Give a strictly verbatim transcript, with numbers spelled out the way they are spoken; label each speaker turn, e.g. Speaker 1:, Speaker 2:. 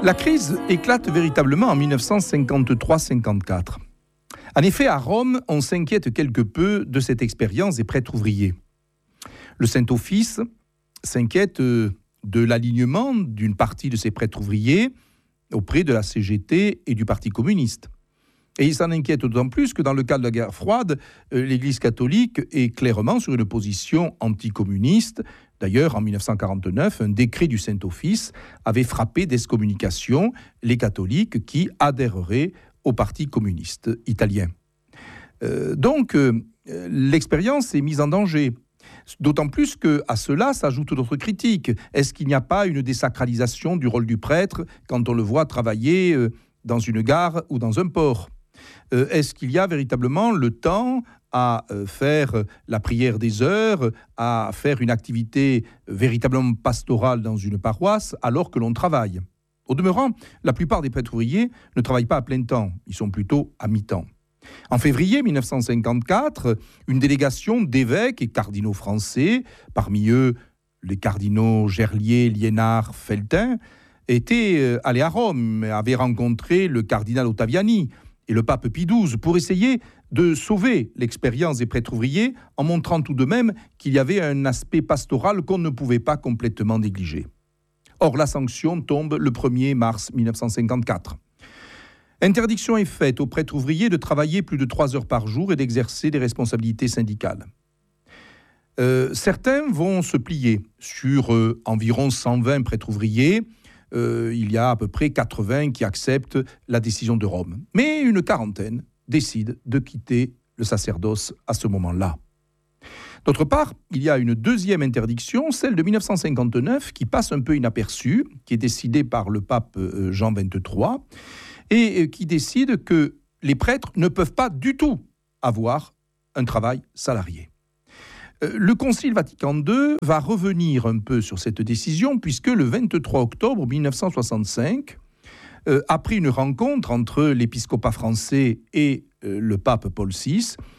Speaker 1: La crise éclate véritablement en dix-neuf cent cinquante-trois cinquante-quatre. En effet, à Rome, on s'inquiète quelque peu de cette expérience des prêtres ouvriers. Le Saint-Office s'inquiète de l'alignement d'une partie de ces prêtres ouvriers auprès de la C G T et du Parti communiste. Et il s'en inquiète d'autant plus que dans le cadre de la guerre froide, l'Église catholique est clairement sur une position anticommuniste. D'ailleurs, en dix-neuf cent quarante-neuf, un décret du Saint-Office avait frappé d'excommunication les catholiques qui adhéreraient au Parti communiste italien. Euh, donc, euh, l'expérience est mise en danger. D'autant plus qu'à cela s'ajoutent d'autres critiques. Est-ce qu'il n'y a pas une désacralisation du rôle du prêtre quand on le voit travailler euh, dans une gare ou dans un port ? euh, Est-ce qu'il y a véritablement le temps à euh, faire la prière des heures, à faire une activité véritablement pastorale dans une paroisse alors que l'on travaille ? Au demeurant, la plupart des prêtres ouvriers ne travaillent pas à plein temps, ils sont plutôt à mi-temps. En février dix-neuf cent cinquante-quatre, une délégation d'évêques et cardinaux français, parmi eux les cardinaux Gerlier, Liénard, Feltin, était allé à Rome, avait rencontré le cardinal Ottaviani et le pape Pie douze pour essayer de sauver l'expérience des prêtres ouvriers en montrant tout de même qu'il y avait un aspect pastoral qu'on ne pouvait pas complètement négliger. Or, la sanction tombe le premier mars dix-neuf cent cinquante-quatre. Interdiction est faite aux prêtres ouvriers de travailler plus de trois heures par jour et d'exercer des responsabilités syndicales. Euh, certains vont se plier. Sur euh, environ cent vingt prêtres ouvriers, euh, il y a à peu près quatre-vingts qui acceptent la décision de Rome. Mais une quarantaine décident de quitter le sacerdoce à ce moment-là. D'autre part, il y a une deuxième interdiction, celle de dix-neuf cent cinquante-neuf, qui passe un peu inaperçue, qui est décidée par le pape Jean vingt-trois, et qui décide que les prêtres ne peuvent pas du tout avoir un travail salarié. Le Concile Vatican deux va revenir un peu sur cette décision, puisque le vingt-trois octobre dix-neuf cent soixante-cinq, après une rencontre entre l'épiscopat français et le pape Paul six,